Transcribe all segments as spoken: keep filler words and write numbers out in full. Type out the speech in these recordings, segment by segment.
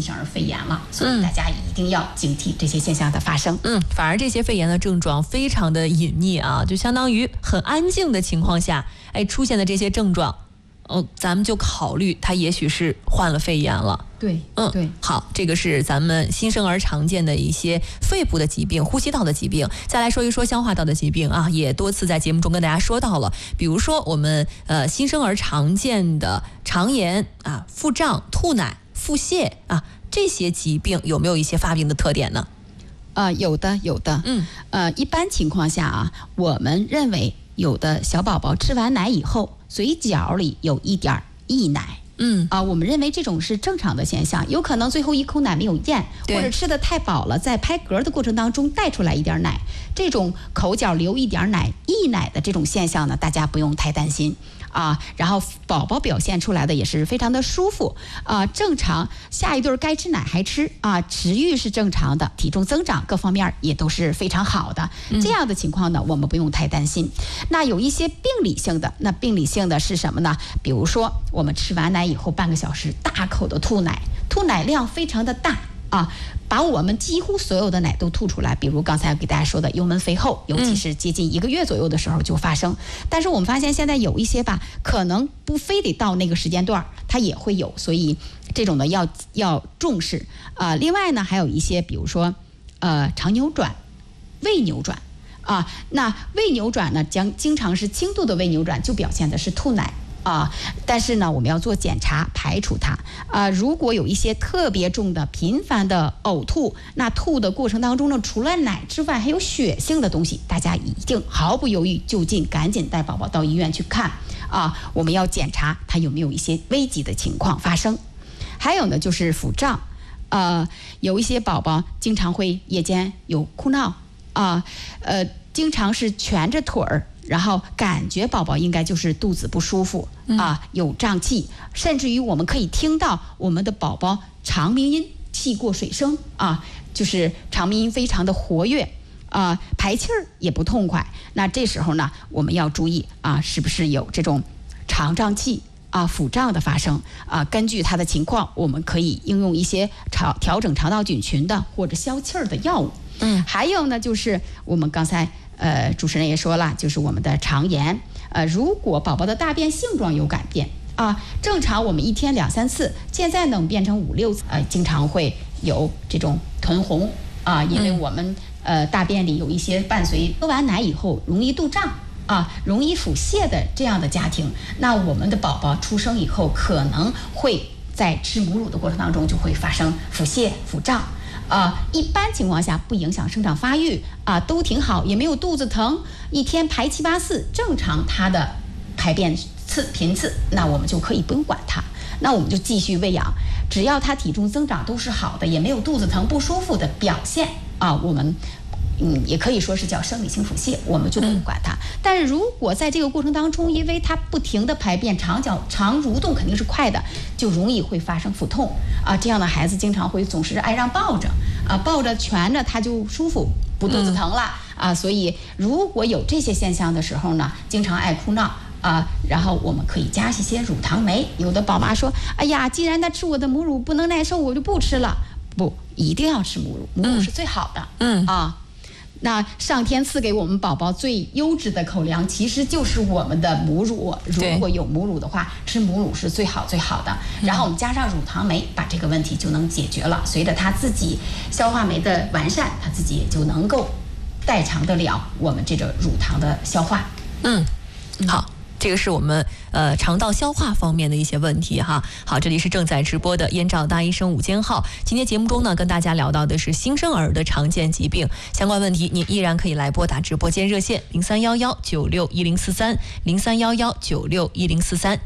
生儿肺炎了，所以大家一定要警惕这些现象的发生。 嗯，反而这些肺炎的症状非常的隐匿啊，就相当于很安静的情况下，哎，出现的这些症状，哦，咱们就考虑他也许是患了肺炎了。 对， 嗯， 对， 好，这个是咱们新生儿常见的一些肺部的疾病、呼吸道的疾病。再来说一说消化道的疾病啊，也多次在节目中跟大家说到了，比如说我们呃新生儿常见的肠炎啊、腹胀、吐奶、腹泻啊，这些疾病有没有一些发病的特点呢？ 呃，有的，有的， 嗯， 呃，一般情况下啊，我们认为有的小宝宝吃完奶以后，嘴角里有一点溢奶。 嗯啊，我们认为这种是正常的现象，有可能最后一口奶没有咽，或者吃的太饱了，在拍嗝的过程当中带出来一点奶，这种口角流一点奶、溢奶的这种现象呢，大家不用太担心啊。然后宝宝表现出来的也是非常的舒服啊，正常，下一顿该吃奶还吃啊，食欲是正常的，体重增长各方面也都是非常好的。这样的情况呢，我们不用太担心。那有一些病理性的，那病理性的是什么呢？比如说我们吃完奶以后半个小时大口的吐奶，吐奶量非常的大啊，把我们几乎所有的奶都吐出来。比如刚才给大家说的幽门肥厚，尤其是接近一个月左右的时候就发生。但是我们发现现在有一些吧，可能不非得到那个时间段它也会有，所以这种呢要要重视啊、呃。另外呢，还有一些比如说呃肠扭转、胃扭转啊，那胃扭转呢将经常是轻度的胃扭转，就表现的是吐奶。啊，但是呢，我们要做检查排除它啊。如果有一些特别重的、频繁的呕吐，那吐的过程当中呢，除了奶之外，还有血性的东西，大家一定毫不犹豫就近赶紧带宝宝到医院去看啊。我们要检查它有没有一些危急的情况发生。还有呢，就是腹胀，呃，有一些宝宝经常会夜间有哭闹啊，呃，经常是蜷着腿儿。然后感觉宝宝应该就是肚子不舒服啊，有胀气，甚至于我们可以听到我们的宝宝肠鸣音、气过水声啊，就是肠鸣音非常的活跃啊，排气儿也不痛快。那这时候呢，我们要注意啊，是不是有这种肠胀气啊、腹胀的发生啊？根据他的情况，我们可以应用一些调调整肠道菌群的或者消气儿的药物。嗯，还有呢，就是我们刚才。呃，主持人也说了，就是我们的肠炎。呃，如果宝宝的大便性状有改变啊，正常我们一天两三次，现在能变成五六次，呃，经常会有这种臀红啊，因为我们呃大便里有一些伴随喝完奶以后容易肚胀啊，容易腹泻的这样的家庭，那我们的宝宝出生以后可能会在吃母乳的过程当中就会发生腹泻、腹胀。啊、呃，一般情况下不影响生长发育啊、呃，都挺好，也没有肚子疼，一天排七八次，正常他的排便次频次，那我们就可以不用管他，那我们就继续喂养，只要他体重增长都是好的，也没有肚子疼不舒服的表现啊、呃，我们嗯也可以说是叫生理性腹泻，我们就不用管他。但是如果在这个过程当中，因为他不停的排便，肠角肠蠕动肯定是快的，就容易会发生腹痛啊。这样的孩子经常会总是爱让抱着啊，抱着蜷着他就舒服，不肚子疼了、嗯、啊。所以如果有这些现象的时候呢，经常爱哭闹啊，然后我们可以加一些乳糖酶。有的宝妈说，哎呀，既然他吃我的母乳不能耐受，我就不吃了。不，一定要吃母乳，母乳是最好的。嗯啊。那上天赐给我们宝宝最优质的口粮，其实就是我们的母乳。如果有母乳的话，吃母乳是最好最好的。然后我们加上乳糖酶，把这个问题就能解决了。随着他自己消化酶的完善，他自己也就能够代偿得了我们这个乳糖的消化。 嗯，好。这个是我们呃肠道消化方面的一些问题哈。好，这里是正在直播的燕赵大医生午间号。今天节目中呢，跟大家聊到的是新生儿的常见疾病相关问题，您依然可以来拨打直播间热线零三幺幺九六一零四三零三幺幺九六一零四三。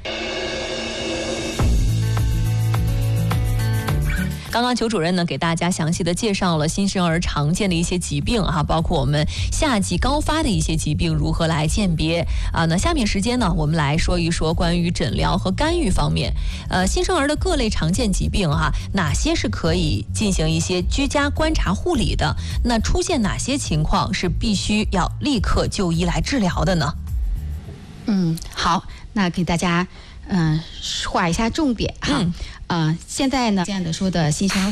刚刚裘主任呢给大家详细的介绍了新生儿常见的一些疾病哈，包括我们夏季高发的一些疾病如何来鉴别啊。那下面时间呢，我们来说一说关于诊疗和干预方面。呃，新生儿的各类常见疾病哈，哪些是可以进行一些居家观察护理的？那出现哪些情况是必须要立刻就医来治疗的呢？ 嗯，好，那给大家嗯、呃、画一下重点哈。嗯，呃，现在呢，这样的说的新生儿